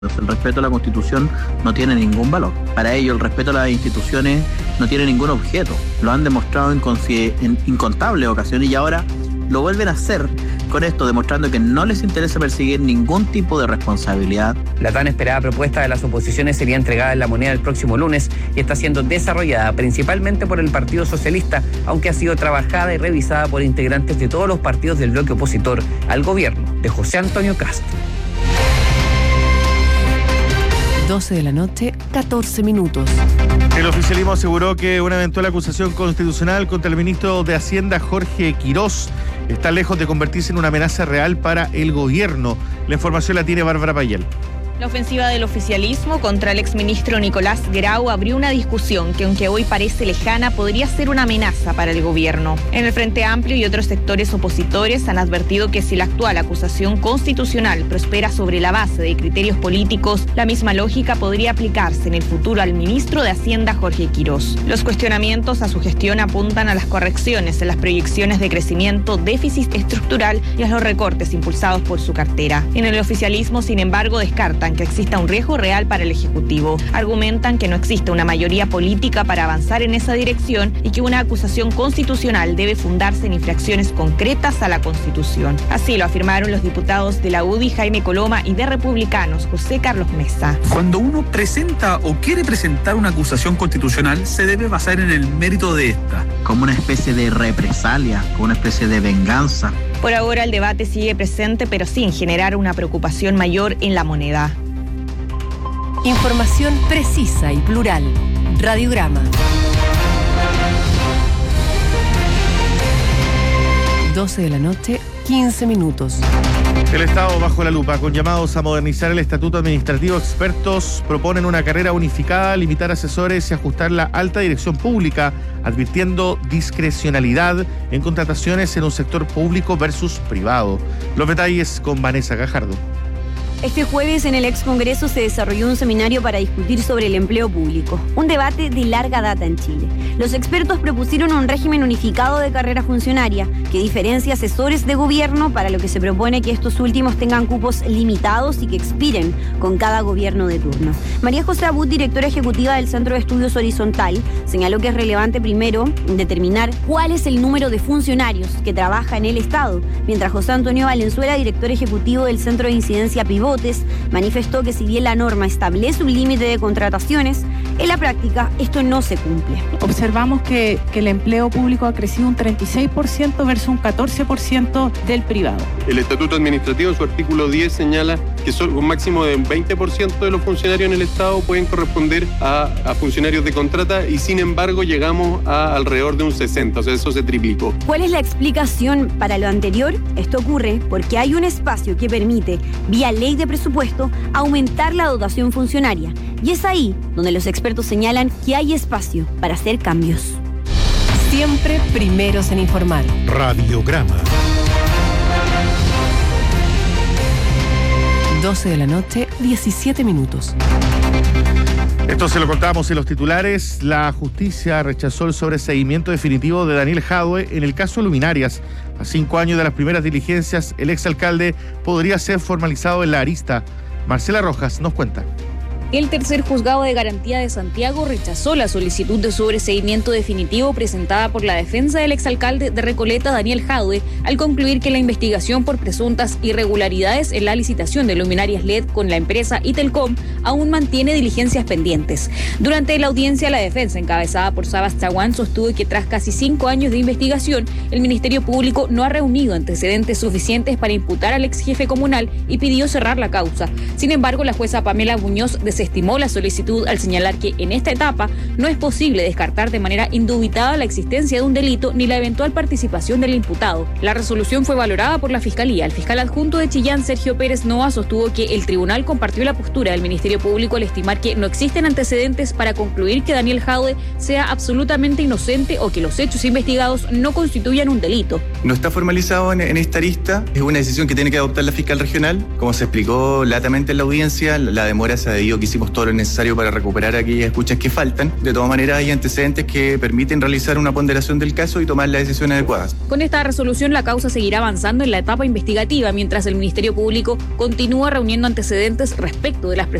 El respeto a la Constitución no tiene ningún valor. Para ello, el respeto a las instituciones no tiene ningún objeto. Lo han demostrado en incontables ocasiones y ahora lo vuelven a hacer con esto, demostrando que no les interesa perseguir ningún tipo de responsabilidad. La tan esperada propuesta de las oposiciones sería entregada en La Moneda el próximo lunes y está siendo desarrollada principalmente por el Partido Socialista, aunque ha sido trabajada y revisada por integrantes de todos los partidos del bloque opositor al gobierno de José Antonio Kast. 12 de la noche, 14 minutos. El oficialismo aseguró que una eventual acusación constitucional contra el ministro de Hacienda, Jorge Quirós, está lejos de convertirse en una amenaza real para el gobierno. La información la tiene Bárbara Payel. La ofensiva del oficialismo contra el exministro Nicolás Grau abrió una discusión que, aunque hoy parece lejana, podría ser una amenaza para el gobierno. En el Frente Amplio y otros sectores opositores han advertido que si la actual acusación constitucional prospera sobre la base de criterios políticos, la misma lógica podría aplicarse en el futuro al ministro de Hacienda, Jorge Quirós. Los cuestionamientos a su gestión apuntan a las correcciones en las proyecciones de crecimiento, déficit estructural y a los recortes impulsados por su cartera. En el oficialismo, sin embargo, descartan que exista un riesgo real para el Ejecutivo. Argumentan que no existe una mayoría política para avanzar en esa dirección y que una acusación constitucional debe fundarse en infracciones concretas a la Constitución. Así lo afirmaron los diputados de la UDI, Jaime Coloma, y de Republicanos, José Carlos Mesa. Cuando uno presenta o quiere presentar una acusación constitucional, se debe basar en el mérito de esta. Como una especie de represalia, como una especie de venganza. Por ahora el debate sigue presente, pero sin generar una preocupación mayor en La Moneda. Información precisa y plural. Radiograma. 12 de la noche, 15 minutos. El Estado bajo la lupa, con llamados a modernizar el estatuto administrativo. Expertos proponen una carrera unificada, limitar asesores y ajustar la alta dirección pública, advirtiendo discrecionalidad en contrataciones en un sector público versus privado. Los detalles con Vanessa Gajardo. Este jueves en el Excongreso se desarrolló un seminario para discutir sobre el empleo público, un debate de larga data en Chile. Los expertos propusieron un régimen unificado de carrera funcionaria que diferencia asesores de gobierno, para lo que se propone que estos últimos tengan cupos limitados y que expiren con cada gobierno de turno. María José Abud, directora ejecutiva del Centro de Estudios Horizontal, señaló que es relevante primero determinar cuál es el número de funcionarios que trabaja en el Estado, mientras José Antonio Valenzuela, director ejecutivo del Centro de Incidencia Pivotes, manifestó que si bien la norma establece un límite de contrataciones, en la práctica esto no se cumple. Observamos que el empleo público ha crecido un 36% versus un 14% del privado. El Estatuto Administrativo en su artículo 10 señala que solo un máximo de un 20% de los funcionarios en el Estado pueden corresponder a funcionarios de contrata y sin embargo llegamos a alrededor de un 60%, o sea, eso se triplicó. ¿Cuál es la explicación para lo anterior? Esto ocurre porque hay un espacio que permite, vía ley de presupuesto, aumentar la dotación funcionaria. Y es ahí donde los expertos señalan que hay espacio para hacer cambios. Siempre primeros en informar. Radiograma. 12 de la noche, 17 minutos. Esto se lo contamos en los titulares. La justicia rechazó el sobreseimiento definitivo de Daniel Jadue en el caso Luminarias. A 5 años de las primeras diligencias, el exalcalde podría ser formalizado en la arista. Marcela Rojas nos cuenta. El tercer juzgado de garantía de Santiago rechazó la solicitud de sobreseimiento definitivo presentada por la defensa del exalcalde de Recoleta, Daniel Jadue, al concluir que la investigación por presuntas irregularidades en la licitación de luminarias LED con la empresa Itelcom aún mantiene diligencias pendientes. Durante la audiencia, la defensa, encabezada por Sabas Chaguán, sostuvo que tras casi 5 años de investigación, el Ministerio Público no ha reunido antecedentes suficientes para imputar al exjefe comunal y pidió cerrar la causa. Sin embargo, la jueza Pamela Muñoz desestimó la solicitud al señalar que en esta etapa no es posible descartar de manera indubitada la existencia de un delito ni la eventual participación del imputado. La resolución fue valorada por la Fiscalía. El fiscal adjunto de Chillán, Sergio Pérez Noa, sostuvo que el tribunal compartió la postura del Ministerio Público al estimar que no existen antecedentes para concluir que Daniel Jadue sea absolutamente inocente o que los hechos investigados no constituyan un delito. No está formalizado en esta arista, es una decisión que tiene que adoptar la fiscal regional. Como se explicó latamente en la audiencia, la demora se ha debido quizás hicimos todo lo necesario para recuperar aquellas escuchas que faltan. De todas maneras, hay antecedentes que permiten realizar una ponderación del caso y tomar las decisiones adecuadas. Con esta resolución, la causa seguirá avanzando en la etapa investigativa, mientras el Ministerio Público continúa reuniendo antecedentes respecto de las